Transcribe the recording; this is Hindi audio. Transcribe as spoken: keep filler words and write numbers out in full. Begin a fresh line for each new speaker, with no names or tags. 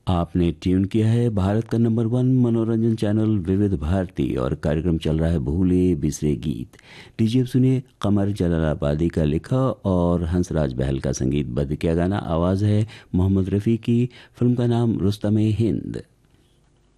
आपने ट्यून किया है भारत का नंबर वन मनोरंजन चैनल विविध भारती और कार्यक्रम चल रहा है भूले बिसरे गीत। लीजिए अब सुनिए कमर जलालाबादी का लिखा और हंसराज बहल का संगीतबद्ध किया गाना। आवाज़ है मोहम्मद रफ़ी की। फिल्म का नाम रुस्तमे हिंद।